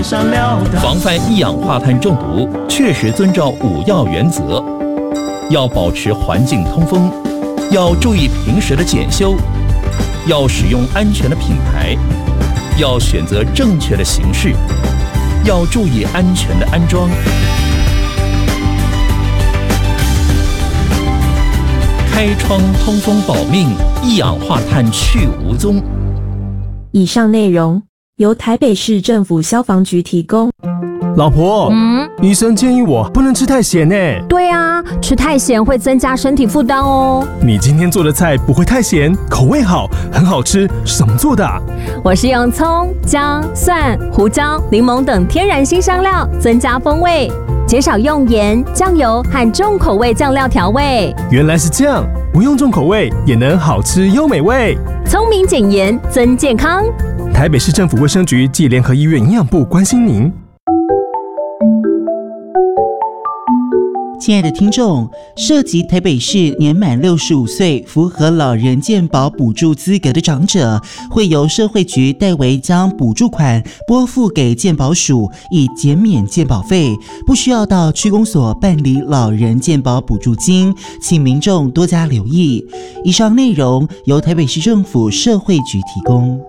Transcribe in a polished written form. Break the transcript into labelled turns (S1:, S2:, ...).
S1: 很少聊到。
S2: 防范一氧化碳中毒，确实遵照5要原则，要保持环境通风，要注意平时的检修，要使用安全的品牌，要选择正确的形式，要注意安全的安装。开窗通风保命，一氧化碳去无踪。
S3: 以上内容由台北市政府消防局提供。
S4: 老婆，医生建议我不能吃太咸呢。
S5: 对啊，吃太咸会增加身体负担哦。
S4: 你今天做的菜不会太咸，口味好，很好吃，是怎么做的啊？
S5: 我是用葱、姜、蒜、胡椒、柠檬等天然新香料增加风味，减少用盐、酱油和重口味酱料调味。
S4: 原来是这样，不用重口味也能好吃又美味。
S5: 聪明减盐增健康。
S4: 台北市政府卫生局暨联合医院营养部关心您。
S6: 亲爱的听众，涉及台北市年满65岁符合老人健保补助资格的长者，会由社会局代为将补助款拨付给健保署，以减免健保费，不需要到区公所办理老人健保补助金，请民众多加留意。以上内容由台北市政府社会局提供。